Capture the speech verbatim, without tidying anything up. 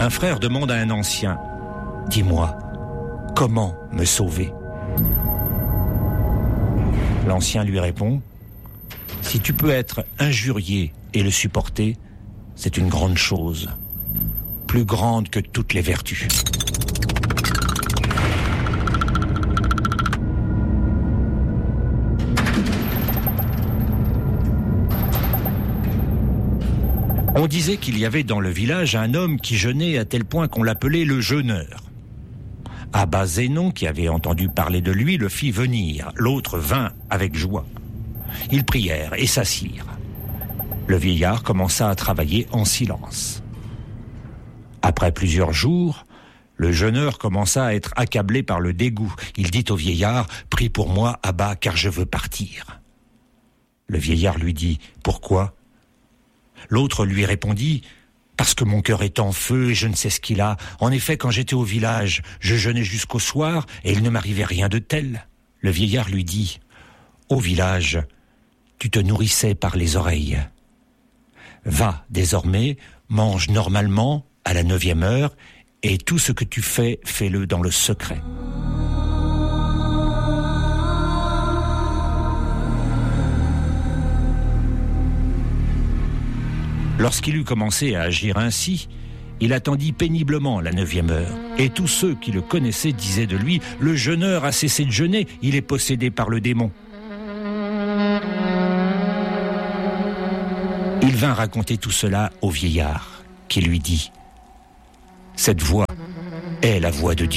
Un frère demande à un ancien, « Dis-moi, comment me sauver ?» L'ancien lui répond, « Si tu peux être injurié et le supporter, c'est une grande chose, plus grande que toutes les vertus. » On disait qu'il y avait dans le village un homme qui jeûnait à tel point qu'on l'appelait le jeûneur. Abba Zénon, qui avait entendu parler de lui, le fit venir. L'autre vint avec joie. Ils prièrent et s'assirent. Le vieillard commença à travailler en silence. Après plusieurs jours, le jeûneur commença à être accablé par le dégoût. Il dit au vieillard, « Prie pour moi, Abba, car je veux partir. » Le vieillard lui dit, « Pourquoi ?» L'autre lui répondit, « Parce que mon cœur est en feu et je ne sais ce qu'il a. En effet, quand j'étais au village, je jeûnais jusqu'au soir et il ne m'arrivait rien de tel. » Le vieillard lui dit, « Au village, tu te nourrissais par les oreilles. Va désormais, mange normalement à la neuvième heure et tout ce que tu fais, fais-le dans le secret. » Lorsqu'il eut commencé à agir ainsi, il attendit péniblement la neuvième heure. Et tous ceux qui le connaissaient disaient de lui, « Le jeûneur a cessé de jeûner, il est possédé par le démon. » Il vint raconter tout cela au vieillard, qui lui dit, « Cette voix est la voix de Dieu. »